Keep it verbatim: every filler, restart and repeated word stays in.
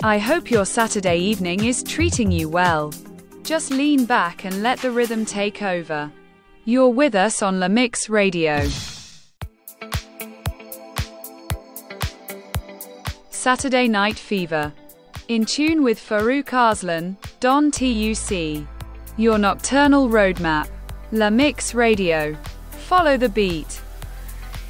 I hope your Saturday evening is treating you well. Just lean back and let the rhythm take over. You're with us on La Mix Radio. Saturday Night Fever. In tune with Farouk Arslan, Don Tuc. Your nocturnal roadmap. La Mix Radio. Follow the beat.